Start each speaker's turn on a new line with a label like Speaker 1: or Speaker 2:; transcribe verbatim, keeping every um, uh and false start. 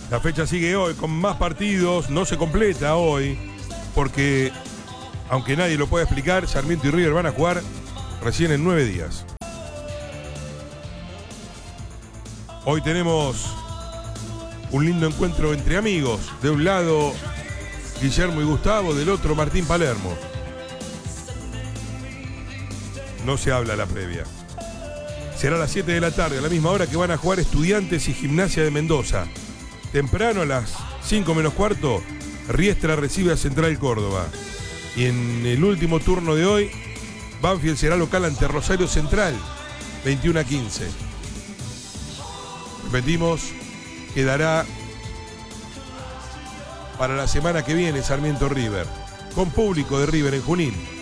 Speaker 1: La fecha sigue hoy con más partidos, no se completa hoy, porque, aunque nadie lo pueda explicar, Sarmiento y River van a jugar recién en nueve días. Hoy tenemos un lindo encuentro entre amigos. De un lado, Guillermo y Gustavo, del otro, Martín Palermo. No se habla la previa. Será a las siete de la tarde, a la misma hora que van a jugar Estudiantes y Gimnasia de Mendoza. Temprano, a las cinco menos cuarto, Riestra recibe a Central Córdoba. Y en el último turno de hoy, Banfield será local ante Rosario Central, veintiuno a quince. Repetimos, quedará para la semana que viene Sarmiento River, con público de River en Junín.